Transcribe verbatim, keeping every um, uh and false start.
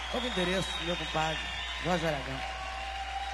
Qual é o endereço do meu compadre, Jorge Aragão?